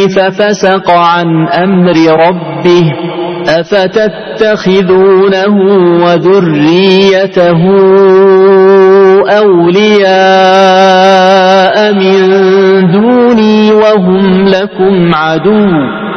ففسق عن أمر ربه أفتتخذونه وذريته أولياء من دوني وهم لكم عدو